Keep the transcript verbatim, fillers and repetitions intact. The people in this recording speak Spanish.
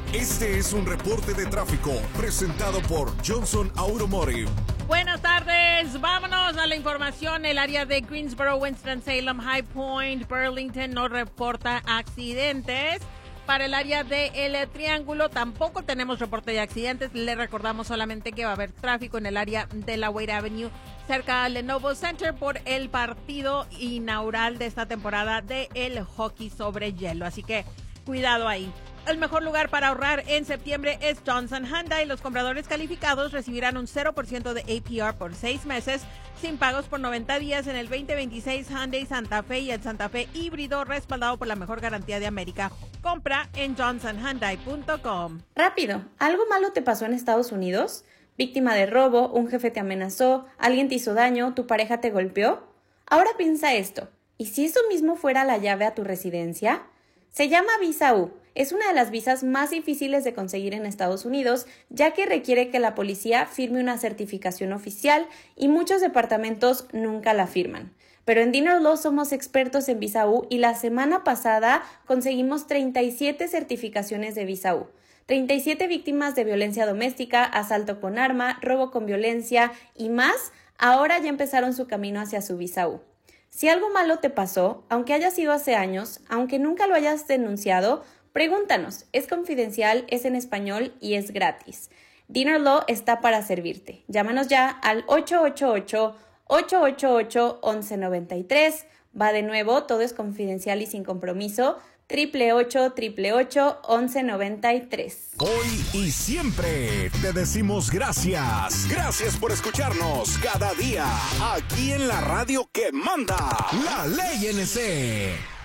Este es un reporte de tráfico presentado por Johnson Automotive. Buenas tardes, vámonos a la información. El área de Greensboro, Winston-Salem, High Point, Burlington no reporta accidentes. Para el área de El Triángulo tampoco tenemos reporte de accidentes. Le recordamos solamente que va a haber tráfico en el área de la Wade Avenue, cerca al Lenovo Center, por el partido inaugural de esta temporada de el hockey sobre hielo. Así que cuidado ahí. El mejor lugar para ahorrar en septiembre es Johnson Hyundai. Los compradores calificados recibirán un cero por ciento de A P R por seis meses, sin pagos por noventa días en el veinte veintiséis Hyundai Santa Fe y el Santa Fe híbrido, respaldado por la mejor garantía de América. Compra en johnson hyundai punto com. Rápido, ¿algo malo te pasó en Estados Unidos? ¿Víctima de robo? ¿Un jefe te amenazó? ¿Alguien te hizo daño? ¿Tu pareja te golpeó? Ahora piensa esto, ¿y si eso mismo fuera la llave a tu residencia? Se llama Visa U. Es una de las visas más difíciles de conseguir en Estados Unidos, ya que requiere que la policía firme una certificación oficial y muchos departamentos nunca la firman. Pero en Dinner Law somos expertos en Visa U y la semana pasada conseguimos treinta y siete certificaciones de Visa U. treinta y siete víctimas de violencia doméstica, asalto con arma, robo con violencia y más, ahora ya empezaron su camino hacia su Visa U. Si algo malo te pasó, aunque haya sido hace años, aunque nunca lo hayas denunciado, pregúntanos. Es confidencial, es en español y es gratis. Dinner Law está para servirte. Llámanos ya al ocho ocho ocho, ocho ocho ocho, once noventa y tres. Va de nuevo, todo es confidencial y sin compromiso. Triple ocho, triple ocho, once noventa y tres. Hoy y siempre te decimos gracias. Gracias por escucharnos cada día aquí en la radio que manda, La Ley N C.